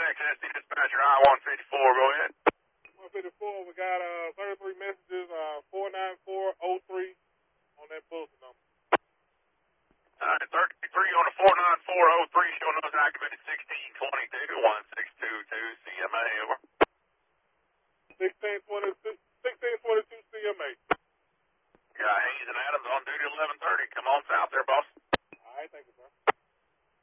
Access to dispatcher I-154, go ahead. 154, we got 33 messages, 49403 on that bulletin number. 33 on the 49403, showing us documented 1622, 1622 CMA, over. 1622 CMA. Got Hayes and Adams on duty 1130. Come on south there, boss.